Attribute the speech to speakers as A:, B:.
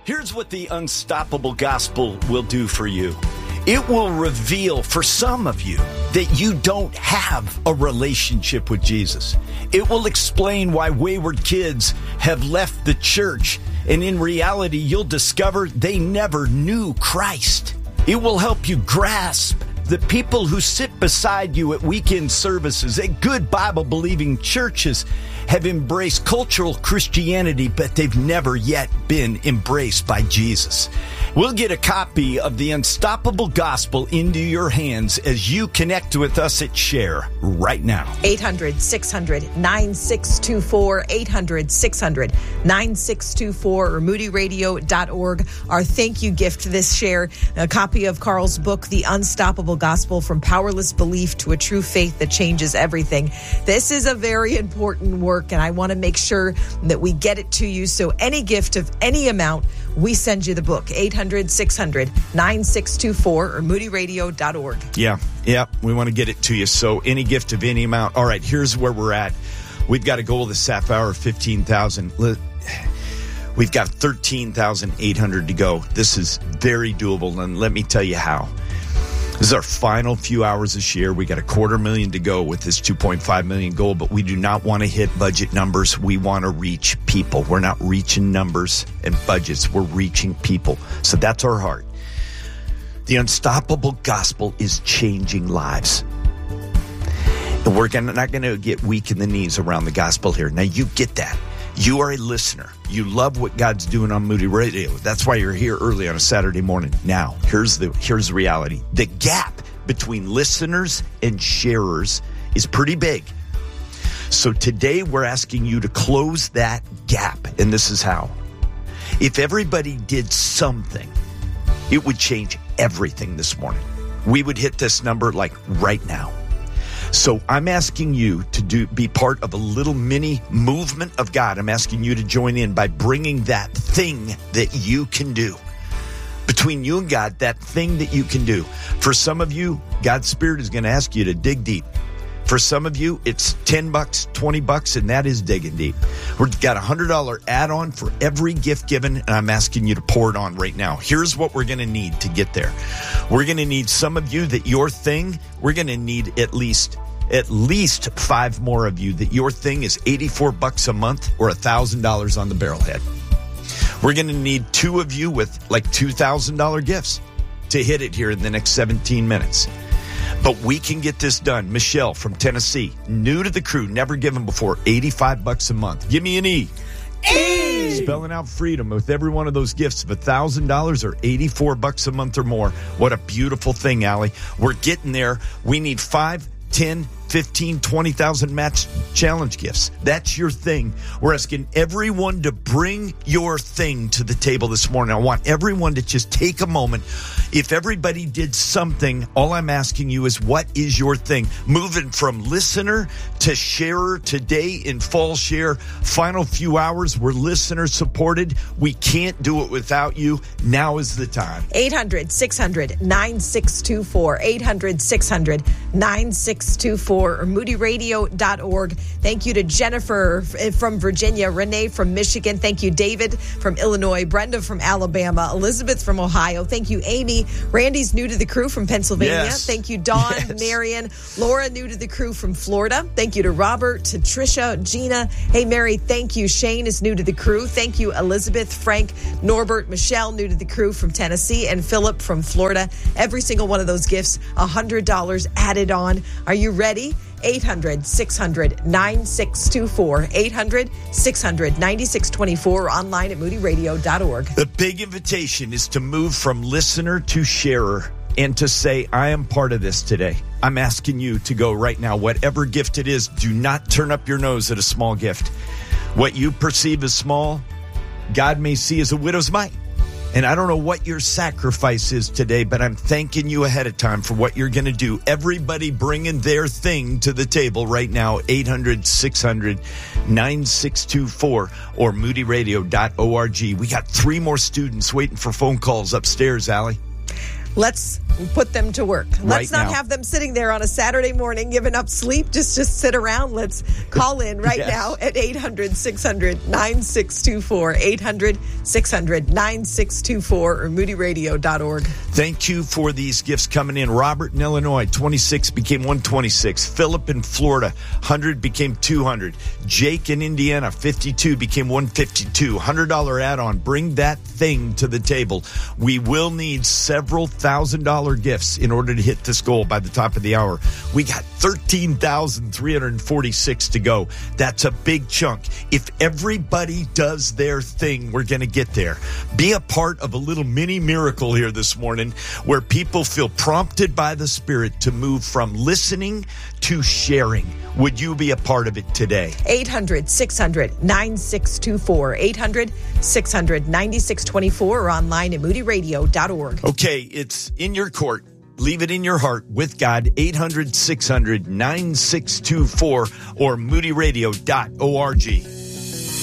A: Here's what the Unstoppable Gospel will do for you. It will reveal for some of you that you don't have a relationship with Jesus. It will explain why wayward kids have left the church, and in reality, you'll discover they never knew Christ. It will help you grasp that people who sit beside you at weekend services at good Bible-believing churches have embraced cultural Christianity, but they've never yet been embraced by Jesus. We'll get a copy of the Unstoppable Gospel into your hands as you connect with us at Share right now.
B: 800-600-9624, 800-600-9624, or moodyradio.org. Our thank you gift this Share, a copy of Carl's book, The Unstoppable Gospel, From Powerless Belief to a True Faith That Changes Everything. This is a very important work, and I want to make sure that we get it to you. So any gift of any amount, we send you the book, 800-600-9624 or moodyradio.org.
A: Yeah, we want to get it to you. So any gift of any amount. All right, here's where we're at. We've got a goal this half hour of 15,000. We've got 13,800 to go. This is very doable, and let me tell you how. This is our final few hours this year. We got $250,000 to go with this 2.5 million goal, but we do not want to hit budget numbers. We want to reach people. We're not reaching numbers and budgets. We're reaching people. So that's our heart. The Unstoppable Gospel is changing lives. And we're not going to get weak in the knees around the gospel here. Now, you get that. You are a listener. You love what God's doing on Moody Radio. That's why you're here early on a Saturday morning. Now, here's the reality. The gap between listeners and sharers is pretty big. So today we're asking you to close that gap, and this is how. If everybody did something, it would change everything this morning. We would hit this number like right now. So I'm asking you to be part of a little mini movement of God. I'm asking you to join in by bringing that thing that you can do. Between you and God, that thing that you can do. For some of you, God's Spirit is going to ask you to dig deep. For some of you, it's $10, $20, and that is digging deep. We've got a $100 add-on for every gift given, and I'm asking you to pour it on right now. Here's what we're going to need to get there. We're going to need some of you that your thing, we're going to need at least 5 more of you that your thing is $84 a month or $1,000 on the barrelhead. We're going to need 2 of you with like $2,000 gifts to hit it here in the next 17 minutes. But we can get this done. Michelle from Tennessee, new to the crew, never given before, $85 a month. Give me an E. E! Spelling out freedom with every one of those gifts of $1,000 or $84 a month or more. What a beautiful thing, Allie. We're getting there. We need 5, 10, 15, 20,000 match challenge gifts. That's your thing. We're asking everyone to bring your thing to the table this morning. I want everyone to just take a moment. If everybody did something, all I'm asking you is, what is your thing? Moving from listener to sharer today in Fall Share. Final few hours, we're listener supported. We can't do it without you. Now is the time.
B: 800-600-9624. 800-600-9624. Or moodyradio.org. Thank you to Jennifer from Virginia, Renee from Michigan. Thank you, David from Illinois, Brenda from Alabama, Elizabeth from Ohio. Thank you, Amy. Randy's new to the crew from Pennsylvania.
A: Yes.
B: Thank you, Dawn,
A: yes.
B: Marion, Laura, new to the crew from Florida. Thank you to Robert, to Trisha, Gina. Hey, Mary, thank you. Shane is new to the crew. Thank you, Elizabeth, Frank, Norbert, Michelle, new to the crew from Tennessee, and Philip from Florida. Every single one of those gifts, $100 added on. Are you ready? 800-600-9624. 800-600-9624. Online at moodyradio.org.
A: The big invitation is to move from listener to sharer and to say, I am part of this today. I'm asking you to go right now. Whatever gift it is, do not turn up your nose at a small gift. What you perceive as small, God may see as a widow's mite. And I don't know what your sacrifice is today, but I'm thanking you ahead of time for what you're going to do. Everybody bringing their thing to the table right now, 800-600-9624 or moodyradio.org. We got 3 more students waiting for phone calls upstairs, Allie.
B: Let's put them to work. Let's not have them sitting there on a Saturday morning giving up sleep. Just sit around. Let's call in right now at 800-600-9624, 800-600-9624, or moodyradio.org.
A: Thank you for these gifts coming in. Robert in Illinois, 26 became 126. Philip in Florida, 100 became 200. Jake in Indiana, 52 became 152. $100 add-on. Bring that thing to the table. We will need several $1,000 gifts in order to hit this goal by the top of the hour. We got 13,346 to go. That's a big chunk. If everybody does their thing, we're going to get there. Be a part of a little mini miracle here this morning where people feel prompted by the Spirit to move from listening to sharing. Would you be a part of it today?
B: 800-600-9624, 800-600-9624, or online at moodyradio.org.
A: Okay, it's in your court. Leave it in your heart with God. 800-600-9624 or moodyradio.org.